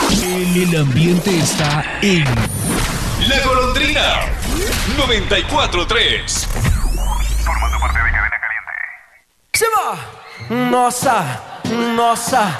El ambiente está en La Golondrina 94.3. Formando parte de Cadena Caliente. Se va. Nossa.